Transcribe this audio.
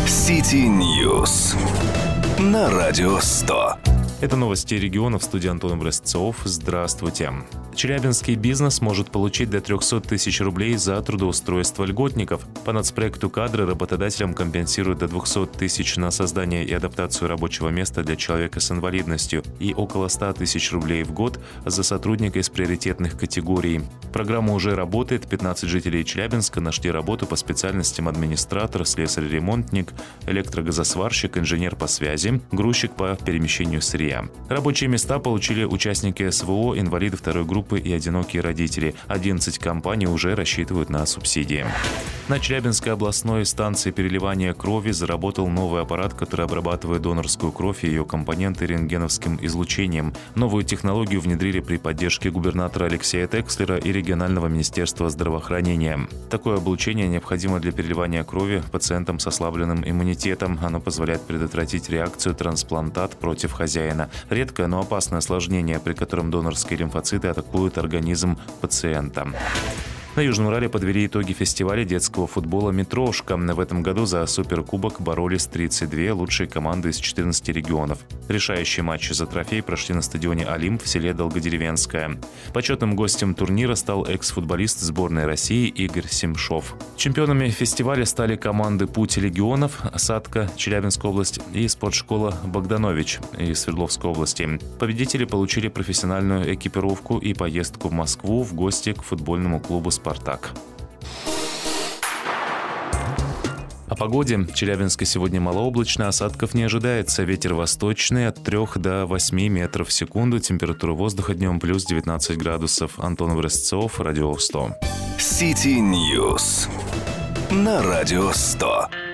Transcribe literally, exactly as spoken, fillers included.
City News на Радио сто. Это новости регионов. В студии Антон Образцов. Здравствуйте. Челябинский бизнес может получить до триста тысяч рублей за трудоустройство льготников. По нацпроекту «Кадры» работодателям компенсируют до двести тысяч на создание и адаптацию рабочего места для человека с инвалидностью и около ста тысяч рублей в год за сотрудника из приоритетных категорий. Программа уже работает. пятнадцать жителей Челябинска нашли работу по специальностям администратор, слесарь-ремонтник, электрогазосварщик, инженер по связи, грузчик по перемещению сырья. Рабочие места получили участники СВО, инвалиды второй группы и одинокие родители. одиннадцать компаний уже рассчитывают на субсидии. На Челябинской областной станции переливания крови заработал новый аппарат, который обрабатывает донорскую кровь и ее компоненты рентгеновским излучением. Новую технологию внедрили при поддержке губернатора Алексея Текслера и регионального министерства здравоохранения. Такое облучение необходимо для переливания крови пациентам с ослабленным иммунитетом. Оно позволяет предотвратить реакцию трансплантат против хозяина. Редкое, но опасное осложнение, при котором донорские лимфоциты атакуют организм пациента. На Южном Урале подвели итоги фестиваля детского футбола «Метрошка». В этом году за суперкубок боролись тридцать две лучшие команды из четырнадцати регионов. Решающие матчи за трофей прошли на стадионе «Олимп» в селе Долгодеревенское. Почетным гостем турнира стал экс-футболист сборной России Игорь Семшов. Чемпионами фестиваля стали команды «Путь легионов», «Садка», Челябинская область и спортшкола «Богданович» из Свердловской области. Победители получили профессиональную экипировку и поездку в Москву в гости к футбольному клубу «Спартак». О погоде. В Челябинске сегодня малооблачно, осадков не ожидается. Ветер восточный от трёх до восьми метров в секунду. Температура воздуха днем плюс девятнадцать градусов. Антон Образцов, Радио сто. City News на Радио сто.